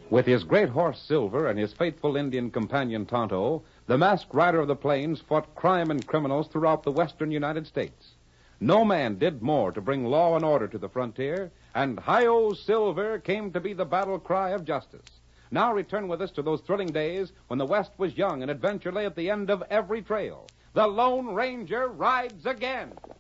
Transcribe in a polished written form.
With his great horse Silver and his faithful Indian companion Tonto, the masked rider of the plains fought crime and criminals throughout the western United States. No man did more to bring law and order to the frontier, and Hi-Yo Silver came to be the battle cry of justice. Now return with us to those thrilling days when the West was young and adventure lay at the end of every trail. The Lone Ranger rides again.